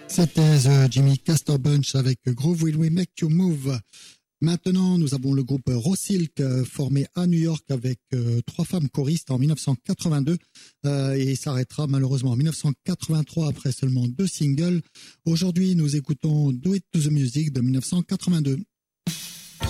C'était Jimmy Castor Bunch avec Groove Will We Make You Move. Maintenant, nous avons le groupe Raw Silk formé à New York avec trois femmes choristes en 1982 et s'arrêtera malheureusement en 1983 après seulement 2 singles. Aujourd'hui, nous écoutons Do It to the Music de 1982.